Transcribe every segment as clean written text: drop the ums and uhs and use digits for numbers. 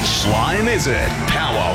Which line is it? Power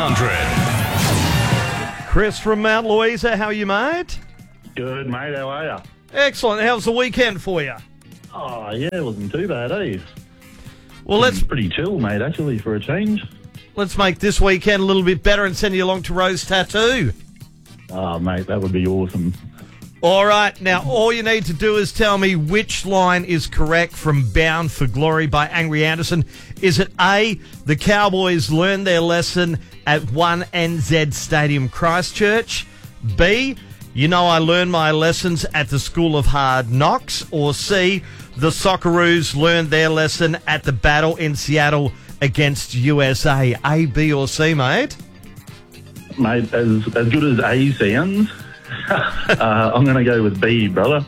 100. Chris from Mount Louisa, how are you, mate? Good, mate. How are you? Excellent. How's the weekend for you? Oh, yeah, it wasn't too bad, eh? Well, let's Pretty chill, mate, actually, for a change. make this weekend a little bit better and send you along to Rose Tattoo. Oh, mate, that would be awesome. All right. Now, all you need to do is tell me which line is correct from Bound for Glory by Angry Anderson. Is it A, the Cowboys learned their lesson at 1NZ Stadium, Christchurch? B, you know I learned my lessons at the School of Hard Knocks? Or C, the Socceroos learned their lesson at the battle in Seattle against USA? A, B or C, mate? Mate, as good as A sounds, I'm going to go with B, brother.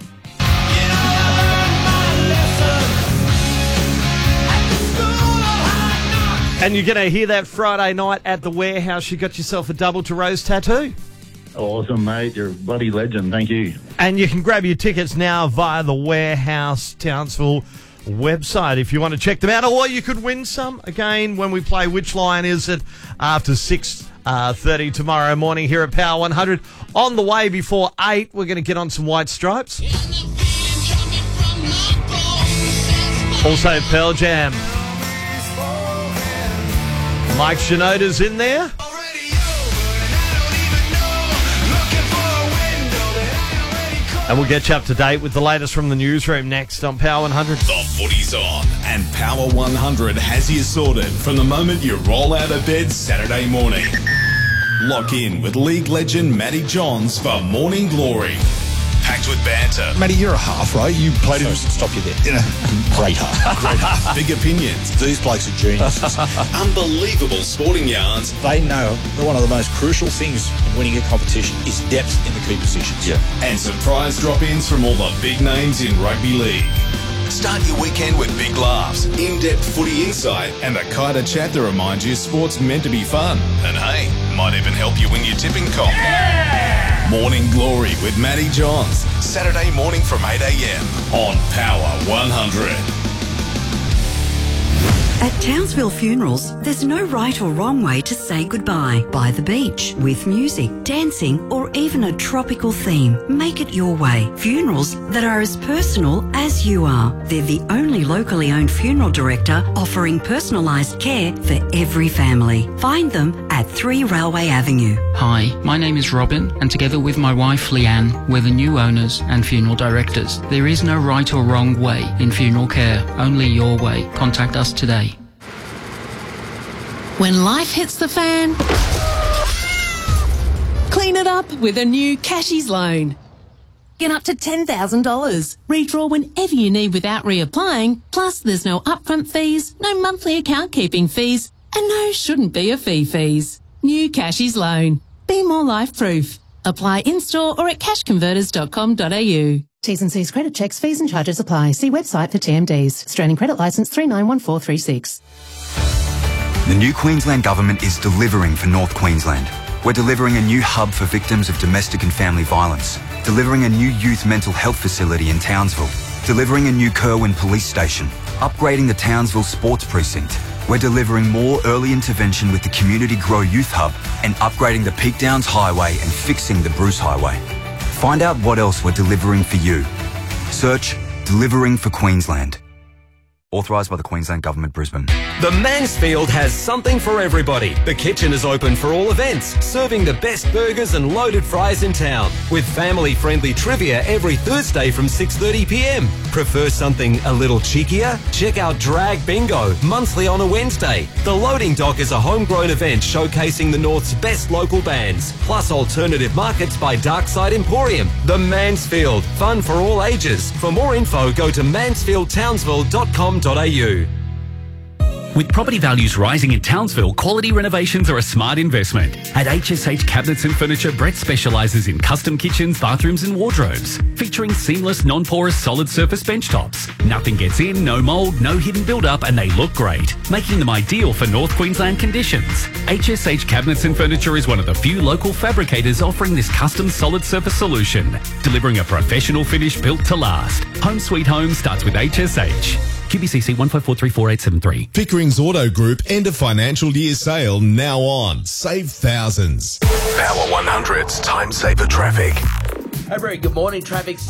And you're going to hear that Friday night at the Warehouse. You got yourself a double to Rose Tattoo. Awesome, mate. You're a bloody legend. Thank you. And you can grab your tickets now via the Warehouse Townsville website if you want to check them out. Or you could win some, again, when we play Which Line Is It after 6:30 tomorrow morning here at Power 100. On the way before 8, we're going to get on some White Stripes. Also Pearl Jam. Mike Shinoda's in there. And we'll get you up to date with the latest from the newsroom next on Power 100. The footy's on, and Power 100 has you sorted from the moment you roll out of bed Saturday morning. Lock in with league legend Matty Johns for Morning Glory. Packed with banter. Matty, you're a half, right? You played in... Stop you there. Great half. Great half. Big opinions. These blokes are geniuses. Unbelievable sporting yarns. They know that one of the most crucial things in winning a competition is depth in the key positions. Yeah. And surprise drop-ins from all the big names in rugby league. Start your weekend with big laughs, in-depth footy insight, and the kind of chat that reminds you sport's meant to be fun. And hey, might even help you win your tipping comp. Yeah! Morning Glory with Matty Johns, Saturday morning from 8 a.m. on Power 100. At Townsville Funerals, there's no right or wrong way to say goodbye. By the beach, with music, dancing, or even a tropical theme. Make it your way. Funerals that are as personal as you are. They're the only locally owned funeral director offering personalised care for every family. Find them at 3 Railway Avenue. Hi, my name is Robin, and together with my wife Leanne, we're the new owners and funeral directors. There is no right or wrong way in funeral care, only your way. Contact us today. When life hits the fan, clean it up with a new Cashies loan. Get up to $10,000. Redraw whenever you need without reapplying. Plus, there's no upfront fees, no monthly account keeping fees, and no shouldn't be a fees. New Cashies loan. Be more life-proof. Apply in-store or at cashconverters.com.au. T's and C's credit checks, fees and charges apply. See website for TMDs. Australian Credit Licence 391436. The new Queensland Government is delivering for North Queensland. We're delivering a new hub for victims of domestic and family violence, delivering a new youth mental health facility in Townsville, delivering a new Kerwin police station, upgrading the Townsville Sports Precinct. We're delivering more early intervention with the Community Grow Youth Hub and upgrading the Peak Downs Highway and fixing the Bruce Highway. Find out what else we're delivering for you. Search Delivering for Queensland. Authorised by the Queensland Government, Brisbane. The Mansfield has something for everybody. The kitchen is open for all events, serving the best burgers and loaded fries in town, with family-friendly trivia every Thursday from 6:30 p.m. Prefer something a little cheekier? Check out Drag Bingo, monthly on a Wednesday. The Loading Dock is a homegrown event showcasing the North's best local bands, plus alternative markets by Darkside Emporium. The Mansfield, fun for all ages. For more info, go to mansfieldtownsville.com.au. With property values rising in Townsville, quality renovations are a smart investment. At HSH Cabinets and Furniture, Brett specialises in custom kitchens, bathrooms and wardrobes, featuring seamless, non-porous, solid surface bench tops. Nothing gets in, no mould, no hidden build-up, and they look great, making them ideal for North Queensland conditions. HSH Cabinets and Furniture is one of the few local fabricators offering this custom solid surface solution, delivering a professional finish built to last. Home Sweet Home starts with HSH. QBCC 15434873. Pickering's Auto Group end of financial year sale now on. Save thousands. Power 100's Time Saver Traffic. A very good morning. Traffic